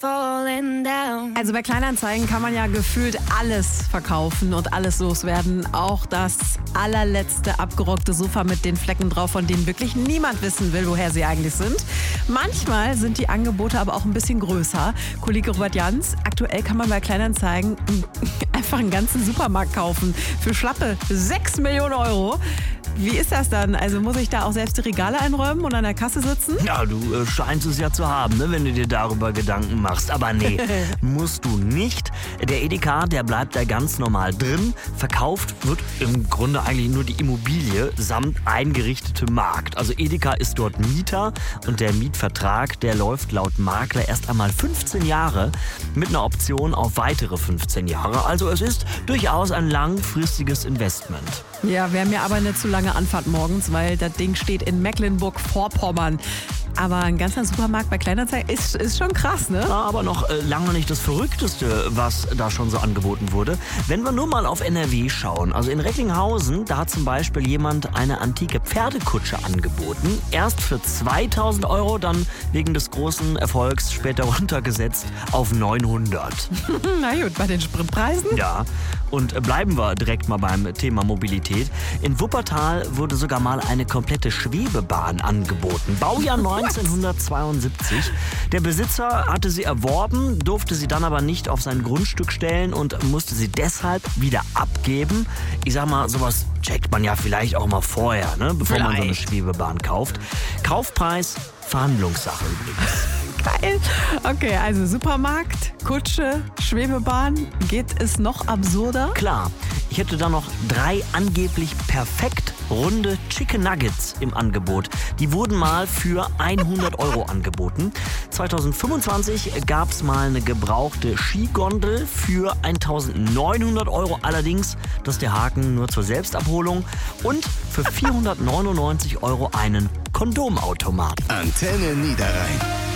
Also bei Kleinanzeigen kann man ja gefühlt alles verkaufen und alles loswerden. Auch das allerletzte abgerockte Sofa mit den Flecken drauf, von denen wirklich niemand wissen will, woher sie eigentlich sind. Manchmal sind die Angebote aber auch ein bisschen größer. Kollege Robert Jans, aktuell kann man bei Kleinanzeigen einfach einen ganzen Supermarkt kaufen für schlappe 6 Millionen Euro. Wie ist das dann? Also muss ich da auch selbst die Regale einräumen und an der Kasse sitzen? Ja, du scheinst es ja zu haben, ne, wenn du dir darüber Gedanken machst. Aber nee, musst du nicht. Der Edeka, der bleibt da ganz normal drin. Verkauft wird im Grunde eigentlich nur die Immobilie samt eingerichtete Markt. Also Edeka ist dort Mieter und der Mietvertrag, der läuft laut Makler erst einmal 15 Jahre mit einer Option auf weitere 15 Jahre. Also es ist durchaus ein langfristiges Investment. Ja, wäre mir aber eine zu lange Anfahrt morgens, weil das Ding steht in Mecklenburg-Vorpommern. Aber ein ganzer Supermarkt bei Kleinanzeigen ist schon krass, ne? Ja, aber noch lange nicht das Verrückteste, was da schon so angeboten wurde. Wenn wir nur mal auf NRW schauen, also in Recklinghausen, da hat zum Beispiel jemand eine antike Pferdekutsche angeboten. Erst für 2.000 Euro, dann wegen des großen Erfolgs später runtergesetzt auf 900. Na gut, bei den Spritpreisen? Ja, und bleiben wir direkt mal beim Thema Mobilität. In Wuppertal wurde sogar mal eine komplette Schwebebahn angeboten. Baujahr 1972. Der Besitzer hatte sie erworben, durfte sie dann aber nicht auf sein Grundstück stellen und musste sie deshalb wieder abgeben. Ich sag mal, sowas checkt man ja vielleicht auch mal vorher, ne, bevor man so eine Schwebebahn kauft. Kaufpreis, Verhandlungssache übrigens. Geil. Okay, also Supermarkt, Kutsche, Schwebebahn. Geht es noch absurder? Klar, ich hätte da noch 3 angeblich perfekt runde Chicken Nuggets im Angebot. Die wurden mal für 100 Euro angeboten. 2025 gab es mal eine gebrauchte Skigondel für 1.900 Euro. Allerdings, das ist der Haken, nur zur Selbstabholung. Und für 499 Euro einen Kondomautomat. Antenne Niederrhein.